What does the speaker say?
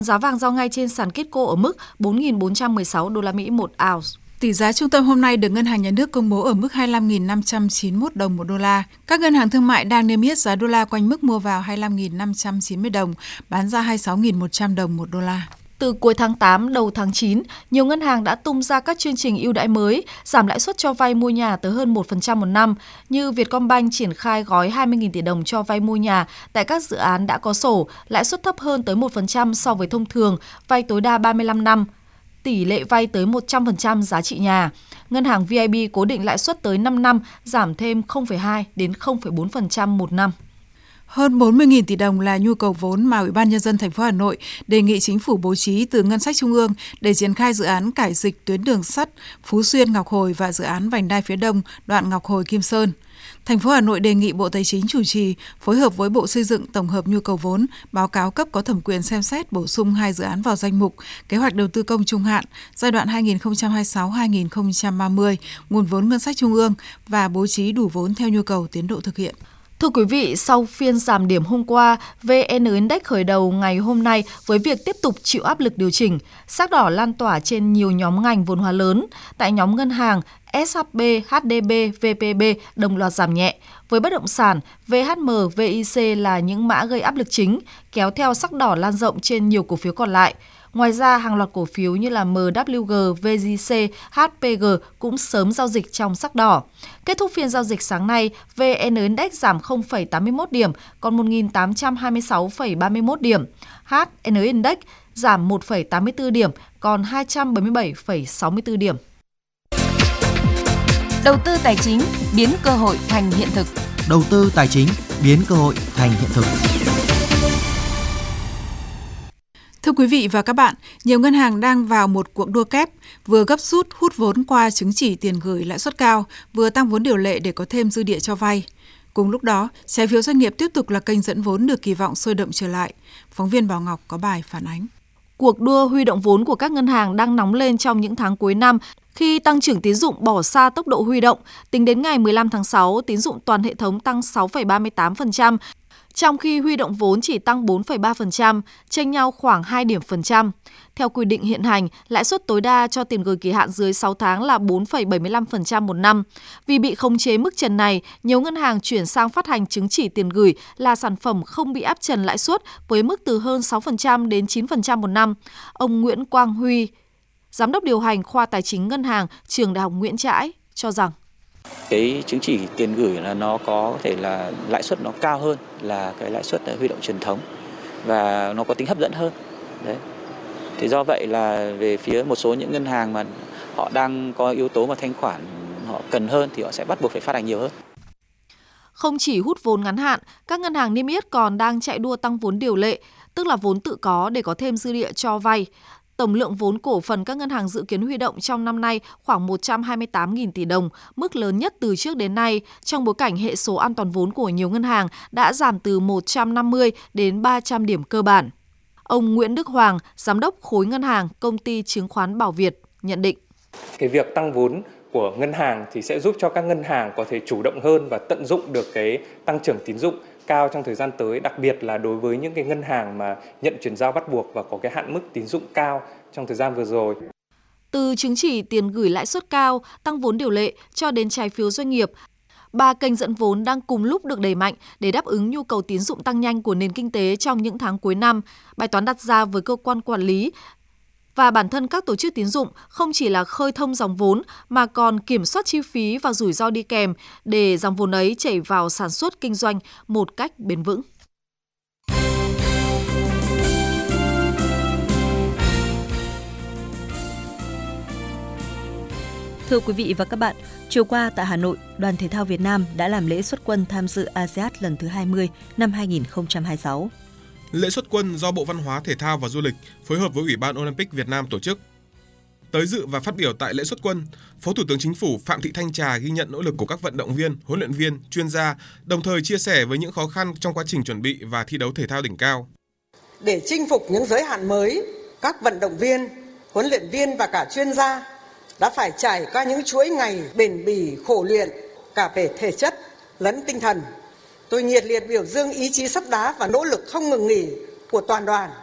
Giá vàng giao ngay trên sàn Kitco ở mức 4.416 đô la Mỹ một ounce. Tỷ giá trung tâm hôm nay được Ngân hàng Nhà nước công bố ở mức 25.591 đồng một đô la. Các ngân hàng thương mại đang niêm yết giá đô la quanh mức mua vào 25.590 đồng, bán ra 26.100 đồng một đô la. Từ cuối tháng 8, đầu tháng 9, nhiều ngân hàng đã tung ra các chương trình ưu đãi mới, giảm lãi suất cho vay mua nhà tới hơn 1% một năm, như Vietcombank triển khai gói 20.000 tỷ đồng cho vay mua nhà tại các dự án đã có sổ, lãi suất thấp hơn tới 1% so với thông thường, vay tối đa 35 năm. Tỷ lệ vay tới 100% giá trị nhà. Ngân hàng VIB cố định lãi suất tới 5 năm, giảm thêm 0,2 đến 0,4% một năm. Hơn 40.000 tỷ đồng là nhu cầu vốn mà Ủy ban Nhân dân thành phố Hà Nội đề nghị chính phủ bố trí từ ngân sách trung ương để triển khai dự án cải dịch tuyến đường sắt Phú Xuyên - Ngọc Hồi và dự án vành đai phía Đông đoạn Ngọc Hồi - Kim Sơn. Thành phố Hà Nội đề nghị Bộ Tài chính chủ trì, phối hợp với Bộ Xây dựng tổng hợp nhu cầu vốn, báo cáo cấp có thẩm quyền xem xét bổ sung 2 dự án vào danh mục kế hoạch đầu tư công trung hạn giai đoạn 2026-2030, nguồn vốn ngân sách trung ương và bố trí đủ vốn theo nhu cầu tiến độ thực hiện. Thưa quý vị, sau phiên giảm điểm hôm qua, VN Index khởi đầu ngày hôm nay với việc tiếp tục chịu áp lực điều chỉnh. Sắc đỏ lan tỏa trên nhiều nhóm ngành vốn hóa lớn. Tại nhóm ngân hàng, SHB, HDB, VPB đồng loạt giảm nhẹ. Với bất động sản, VHM, VIC là những mã gây áp lực chính, kéo theo sắc đỏ lan rộng trên nhiều cổ phiếu còn lại. Ngoài ra, hàng loạt cổ phiếu như là MWG, VGC, HPG cũng sớm giao dịch trong sắc đỏ. Kết thúc phiên giao dịch sáng nay, VN Index giảm 0,81 điểm, còn 1.826,31 điểm. HN Index giảm 1,84 điểm, còn 277,64 điểm. Đầu tư tài chính biến cơ hội thành hiện thực. Đầu tư tài chính biến cơ hội thành hiện thực. Thưa quý vị và các bạn, nhiều ngân hàng đang vào một cuộc đua kép, vừa gấp rút hút vốn qua chứng chỉ tiền gửi lãi suất cao, vừa tăng vốn điều lệ để có thêm dư địa cho vay. Cùng lúc đó, trái phiếu doanh nghiệp tiếp tục là kênh dẫn vốn được kỳ vọng sôi động trở lại. Phóng viên Bảo Ngọc có bài phản ánh. Cuộc đua huy động vốn của các ngân hàng đang nóng lên trong những tháng cuối năm khi tăng trưởng tín dụng bỏ xa tốc độ huy động. Tính đến ngày 15 tháng 6, tín dụng toàn hệ thống tăng 6,38%, trong khi huy động vốn chỉ tăng 4,3%, chênh nhau khoảng 2 điểm phần trăm. Theo quy định hiện hành, lãi suất tối đa cho tiền gửi kỳ hạn dưới 6 tháng là 4,75% một năm. Vì bị khống chế mức trần này, nhiều ngân hàng chuyển sang phát hành chứng chỉ tiền gửi là sản phẩm không bị áp trần lãi suất với mức từ hơn 6% đến 9% một năm. Ông Nguyễn Quang Huy, Giám đốc điều hành khoa tài chính ngân hàng, Trường Đại học Nguyễn Trãi, cho rằng cái chứng chỉ tiền gửi là nó có thể là lãi suất nó cao hơn là cái lãi suất huy động truyền thống và nó có tính hấp dẫn hơn. Đấy. Thì do vậy là về phía một số những ngân hàng mà họ đang có yếu tố mà thanh khoản họ cần hơn thì họ sẽ bắt buộc phải phát hành nhiều hơn. Không chỉ hút vốn ngắn hạn, các ngân hàng niêm yết còn đang chạy đua tăng vốn điều lệ, tức là vốn tự có để có thêm dư địa cho vay. Tổng lượng vốn cổ phần các ngân hàng dự kiến huy động trong năm nay khoảng 128.000 tỷ đồng, mức lớn nhất từ trước đến nay, trong bối cảnh hệ số an toàn vốn của nhiều ngân hàng đã giảm từ 150 đến 300 điểm cơ bản. Ông Nguyễn Đức Hoàng, Giám đốc khối ngân hàng, Công ty Chứng khoán Bảo Việt, nhận định. Cái việc tăng vốn của ngân hàng thì sẽ giúp cho các ngân hàng có thể chủ động hơn và tận dụng được cái tăng trưởng tín dụng cao trong thời gian tới, đặc biệt là đối với những cái ngân hàng mà nhận chuyển giao bắt buộc và có cái hạn mức tín dụng cao trong thời gian vừa rồi. Từ chứng chỉ tiền gửi lãi suất cao, tăng vốn điều lệ cho đến trái phiếu doanh nghiệp, 3 kênh dẫn vốn đang cùng lúc được đẩy mạnh để đáp ứng nhu cầu tín dụng tăng nhanh của nền kinh tế trong những tháng cuối năm. Bài toán đặt ra với cơ quan quản lý và bản thân các tổ chức tín dụng không chỉ là khơi thông dòng vốn mà còn kiểm soát chi phí và rủi ro đi kèm để dòng vốn ấy chảy vào sản xuất kinh doanh một cách bền vững. Thưa quý vị và các bạn, chiều qua tại Hà Nội, Đoàn Thể thao Việt Nam đã làm lễ xuất quân tham dự ASEAN lần thứ 20 năm 2026. Lễ xuất quân do Bộ Văn hóa, Thể thao và Du lịch phối hợp với Ủy ban Olympic Việt Nam tổ chức. Tới dự và phát biểu tại lễ xuất quân, Phó Thủ tướng Chính phủ Phạm Thị Thanh Trà ghi nhận nỗ lực của các vận động viên, huấn luyện viên, chuyên gia, đồng thời chia sẻ với những khó khăn trong quá trình chuẩn bị và thi đấu thể thao đỉnh cao. Để chinh phục những giới hạn mới, các vận động viên, huấn luyện viên và cả chuyên gia đã phải trải qua những chuỗi ngày bền bỉ khổ luyện cả về thể chất lẫn tinh thần. Tôi nhiệt liệt biểu dương ý chí sắt đá và nỗ lực không ngừng nghỉ của toàn đoàn.